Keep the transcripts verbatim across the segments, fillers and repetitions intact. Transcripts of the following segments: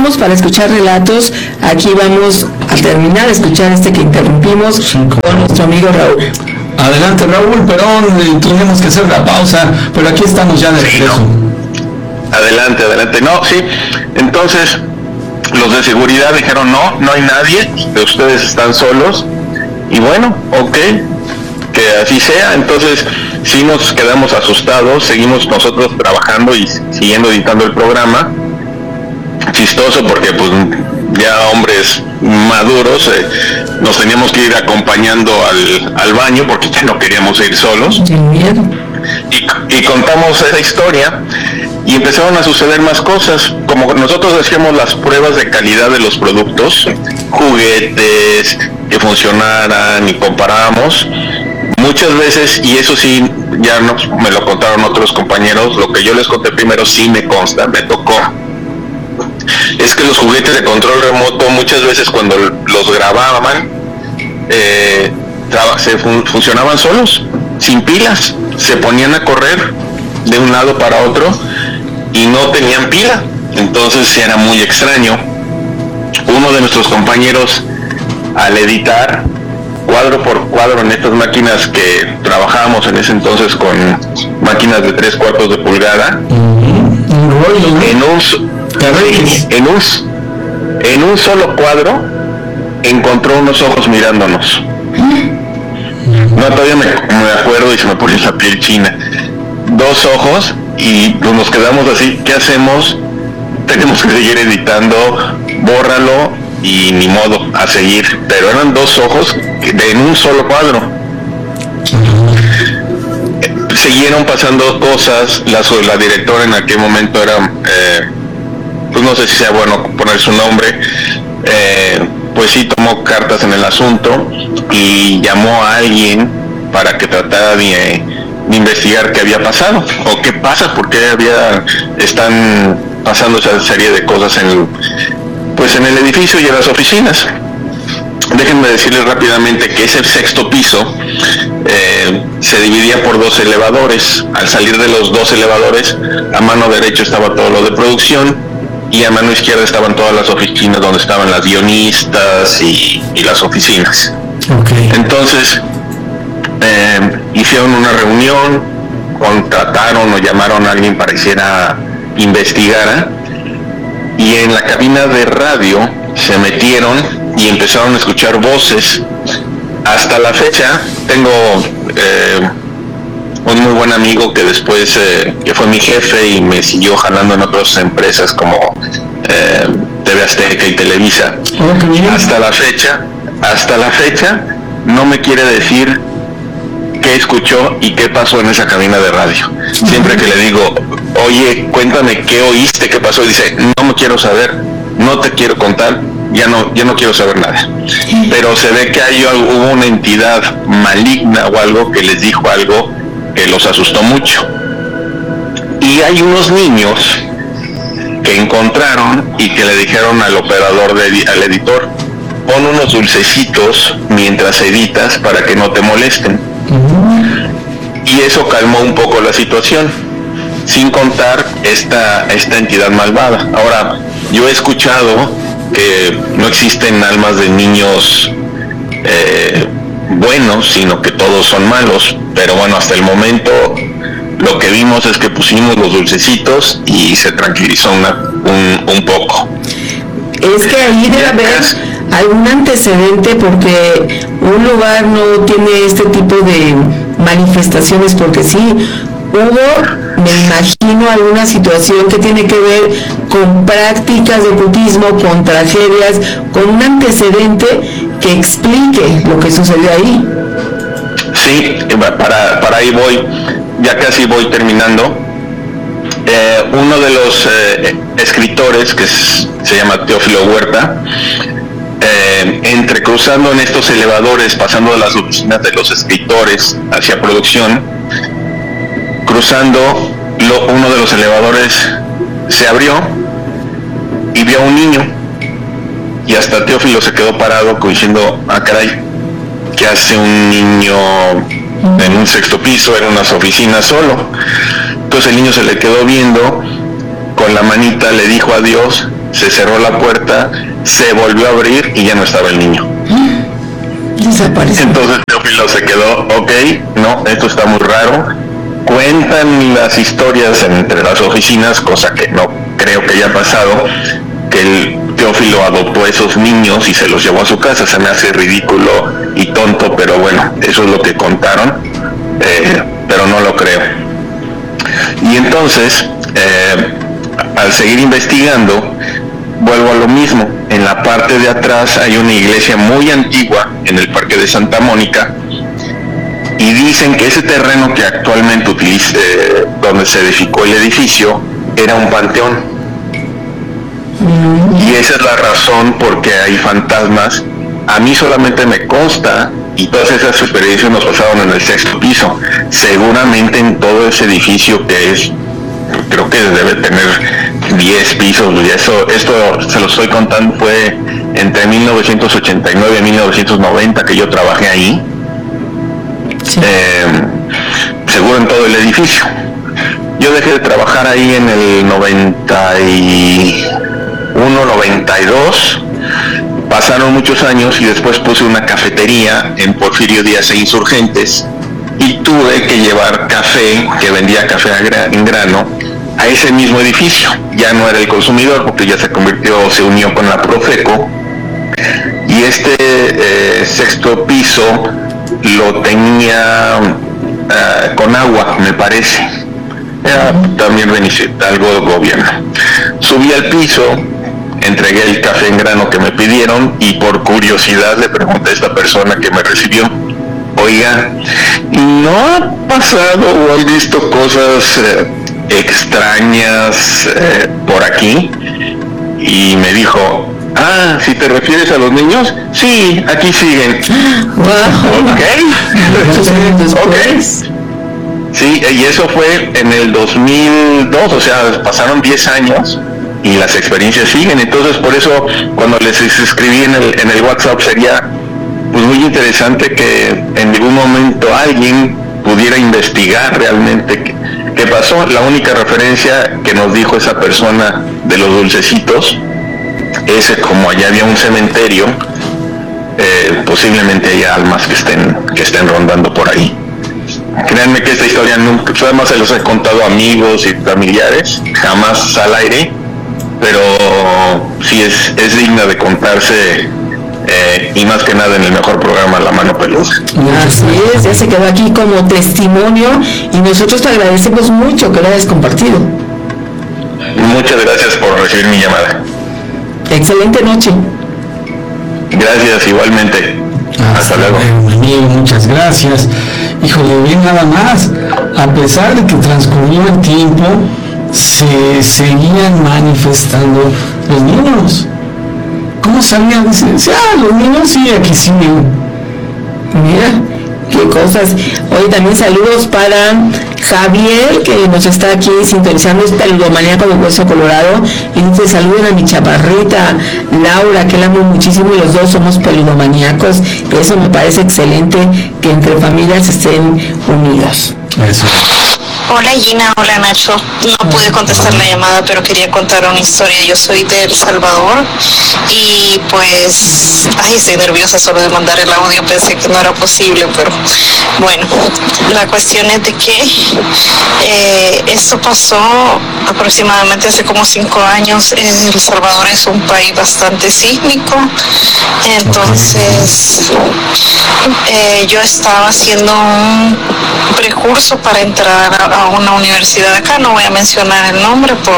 regresamos para escuchar relatos. Aquí vamos a terminar de escuchar este que interrumpimos con nuestro amigo Raúl. Adelante, Raúl, perdón, tuvimos que hacer la pausa, pero aquí estamos ya de regreso. Adelante, adelante. No, sí, entonces los de seguridad dijeron no, no hay nadie, ustedes están solos, y bueno, ok, que así sea. Entonces sí nos quedamos asustados, seguimos nosotros trabajando y siguiendo editando el programa. Chistoso porque pues ya hombres maduros eh, nos teníamos que ir acompañando al, al baño porque ya no queríamos ir solos. Sin miedo. Y, y contamos esa historia y empezaron a suceder más cosas. Como nosotros hacíamos las pruebas de calidad de los productos, juguetes que funcionaran y comparábamos muchas veces, y eso sí ya no, me lo contaron otros compañeros, lo que yo les conté primero sí me consta, me tocó, es que los juguetes de control remoto muchas veces cuando los grababan eh, se fun- funcionaban solos, sin pilas, se ponían a correr de un lado para otro y no tenían pila. Entonces era muy extraño. Uno de nuestros compañeros, al editar cuadro por cuadro en estas máquinas que trabajábamos en ese entonces con máquinas de tres cuartos de pulgada, en un en un en un solo cuadro encontró unos ojos mirándonos. No, todavía me, me acuerdo y se me pone la piel china. Dos ojos y pues nos quedamos así. ¿Qué hacemos? Tenemos que seguir editando, bórralo y ni modo, a seguir. Pero eran dos ojos de, en un solo cuadro. Siguieron pasando cosas. La, la directora en aquel momento era, eh, pues no sé si sea bueno poner su nombre, eh, pues sí tomó cartas en el asunto y llamó a alguien para que tratara de, de investigar qué había pasado o qué pasa, porque había están pasando esa serie de cosas en, pues en el edificio y en las oficinas. Déjenme decirles rápidamente que ese sexto piso eh, se dividía por dos elevadores. Al salir de los dos elevadores, a mano derecha estaba todo lo de producción y a mano izquierda estaban todas las oficinas donde estaban las guionistas y, y las oficinas. Okay. Entonces eh, hicieron una reunión, contrataron o llamaron a alguien para que hiciera, investigara, y en la cabina de radio se metieron y empezaron a escuchar voces. Hasta la fecha tengo eh, un muy buen amigo que después eh, que fue mi jefe y me siguió jalando en otras empresas como eh, T V Azteca y Televisa. Okay. Hasta la fecha, hasta la fecha no me quiere decir qué escuchó y qué pasó en esa cabina de radio. Siempre que le digo, oye, cuéntame qué oíste, qué pasó, y dice, no me quiero saber, no te quiero contar, ya no, ya no quiero saber nada. Pero se ve que hay, hubo una entidad maligna o algo que les dijo algo que los asustó mucho. Y hay unos niños que encontraron y que le dijeron al operador, de, al editor, pon unos dulcecitos mientras editas para que no te molesten. Y eso calmó un poco la situación, sin contar esta, esta entidad malvada. Ahora, yo he escuchado que no existen almas de niños eh, buenos, sino que todos son malos, pero bueno, hasta el momento lo que vimos es que pusimos los dulcecitos y se tranquilizó una, un, un poco. Es que ahí debe haber algún antecedente, porque un lugar no tiene este tipo de manifestaciones porque sí hubo, me imagino, alguna situación que tiene que ver con prácticas de ocultismo, con tragedias, con un antecedente que explique lo que sucedió ahí. Sí, para, para ahí voy, ya casi voy terminando. Eh, uno de los eh, escritores, que es, se llama Teófilo Huerta, eh, entrecruzando en estos elevadores, pasando de las oficinas de los escritores hacia producción, cruzando lo, uno de los elevadores se abrió y vio a un niño, y hasta Teófilo se quedó parado diciendo, ah caray, ¿qué hace un niño en un sexto piso, en unas oficinas solo? Entonces el niño se le quedó viendo, con la manita le dijo adiós, se cerró la puerta, se volvió a abrir y ya no estaba el niño. Desapareció. Entonces Teófilo se quedó, ok, no, esto está muy raro. Cuentan las historias entre las oficinas, cosa que no creo que haya pasado, que el Teófilo adoptó a esos niños y se los llevó a su casa. Se me hace ridículo y tonto, pero bueno, eso es lo que contaron, eh, pero no lo creo. Y entonces, eh, al seguir investigando, vuelvo a lo mismo. En la parte de atrás hay una iglesia muy antigua en el Parque de Santa Mónica, y dicen que ese terreno que actualmente utiliza, eh, donde se edificó el edificio, era un panteón. Mm. Y esa es la razón por qué hay fantasmas. A mí solamente me consta, y todas esas experiencias nos pasaron en el sexto piso. Seguramente en todo ese edificio, que es, creo que debe tener diez pisos, y eso, esto se lo estoy contando, fue entre mil novecientos ochenta y nueve y mil novecientos noventa que yo trabajé ahí. Sí. Eh, seguro en todo el edificio. Yo dejé de trabajar ahí en el noventa y uno, noventa y dos. Pasaron muchos años y después puse una cafetería en Porfirio Díaz e Insurgentes, y tuve que llevar café, que vendía café en grano, a ese mismo edificio. Ya no era el consumidor porque ya se convirtió, se unió con la Profeco, y este eh, sexto piso lo tenía uh, con agua, me parece. Era también algo de gobierno. Subí al piso, entregué el café en grano que me pidieron, y por curiosidad le pregunté a esta persona que me recibió, oiga, ¿no ha pasado o han visto cosas eh, extrañas eh, por aquí? Y me dijo, ah, si te refieres a los niños, sí, aquí siguen. Wow. Ok. Okay. Sí, y eso fue en el dos mil dos, o sea, pasaron diez años y las experiencias siguen. Entonces, por eso, cuando les escribí en el, en el WhatsApp, sería pues muy interesante que en algún momento alguien pudiera investigar realmente qué, qué pasó. La única referencia que nos dijo esa persona de los dulcecitos es que como allá había un cementerio, eh, posiblemente haya almas que estén que estén rondando por ahí. Créanme que esta historia nunca, además se los he contado a amigos y familiares, jamás al aire, pero sí es, es digna de contarse, eh, y más que nada en el mejor programa, La Mano Peluda. Así es, ya se quedó aquí como testimonio, y nosotros te agradecemos mucho que lo hayas compartido. Muchas gracias por recibir mi llamada. Excelente noche. Gracias, igualmente. Hasta, Hasta luego. Amigo, muchas gracias. Híjole, bien, nada más. A pesar de que transcurrió el tiempo, se seguían manifestando los niños. ¿Cómo sabían? Dice, ah, los niños sí, aquí siguen. Mira, qué cosas. Hoy también saludos para Javier, que nos está aquí sintonizando, es peludomaníaco de Hueso Colorado, y dice, saluden a mi chaparrita Laura, que la amo muchísimo, y los dos somos peludomaníacos. Eso me parece excelente, que entre familias estén unidos. Eso. Hola Gina, hola Nacho. No pude contestar la llamada, pero quería contar una historia. Yo soy de El Salvador y pues, ay, estoy nerviosa solo de mandar el audio, pensé que no era posible, pero bueno, la cuestión es de que eh, esto pasó aproximadamente hace como cinco años. El Salvador es un país bastante sísmico, entonces eh, yo estaba haciendo un precurso para entrar a a una universidad acá, no voy a mencionar el nombre por,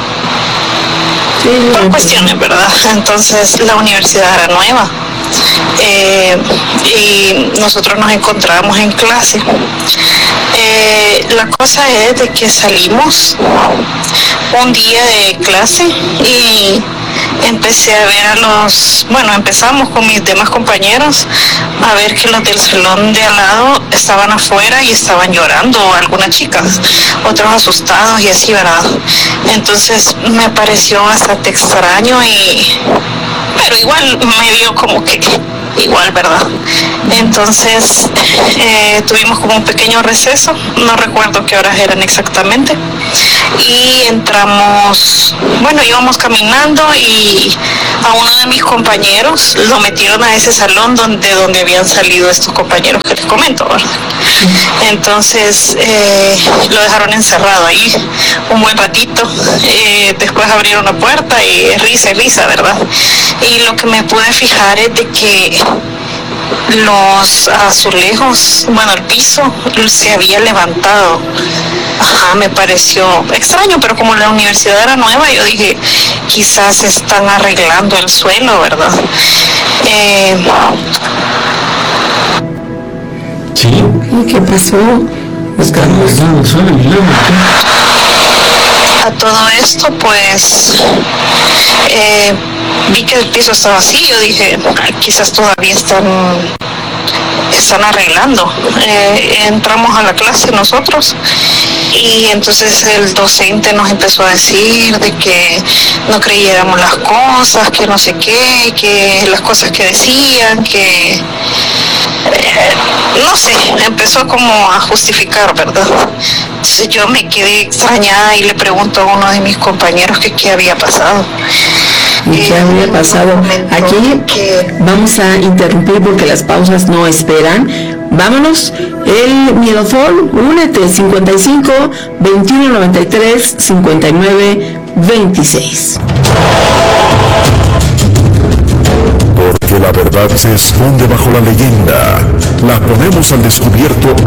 por cuestiones, ¿verdad? Entonces la universidad era nueva, eh, y nosotros nos encontrábamos en clase. Eh, la cosa es de que salimos un día de clase y empecé a ver a los, bueno, empezamos con mis demás compañeros a ver que los del salón de al lado estaban afuera y estaban llorando, algunas chicas, otros asustados y así, ¿verdad? Entonces me pareció bastante extraño, y pero igual me dio como que igual, ¿verdad? Entonces eh, tuvimos como un pequeño receso, no recuerdo qué horas eran exactamente, y entramos, bueno, íbamos caminando y a uno de mis compañeros lo metieron a ese salón donde, donde habían salido estos compañeros que les comento, ¿verdad? Entonces eh, lo dejaron encerrado ahí un buen ratito, eh, después abrieron la puerta y risa y risa, ¿verdad? Y lo que me pude fijar es de que los azulejos, bueno, el piso se había levantado. Ajá, me pareció extraño, pero como la universidad era nueva, yo dije, quizás están arreglando el suelo, ¿verdad? Eh, Sí. ¿Y qué pasó? Están arreglando el suelo y luego, a todo esto, pues, eh, vi que el piso estaba así, yo dije, quizás todavía están, están arreglando. Eh, entramos a la clase nosotros y entonces el docente nos empezó a decir de que no creyéramos las cosas, que no sé qué, que las cosas que decían, que... no sé, empezó como a justificar, ¿verdad? Entonces yo me quedé extrañada y le pregunto a uno de mis compañeros que qué había pasado. ¿Y qué había pasado? Aquí vamos a interrumpir porque las pausas no esperan. Vámonos, el Miedofón, únete, cincuenta y cinco, veintiuno noventa y tres, cincuenta y nueve, veintiséis. Porque la verdad se esconde bajo la leyenda. La ponemos al descubierto